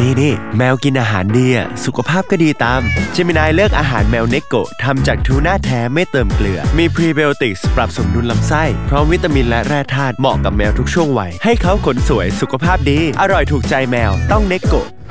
นี่แมวกินอาหารดีสุขภาพก็ดีตามเจมินายเลือกอาหารแมวเนโกะทำจากทูน่าแท้ไม่เติมเกลือมีพรีไบโอติกส์ปรับสมดุลลำไส้พร้อมวิตามินและแร่ธาตุเหมาะกับแมวทุกช่วงวัยให้เขาขนสวยสุขภาพดีอร่อยถูกใจแมวต้องเนโกะ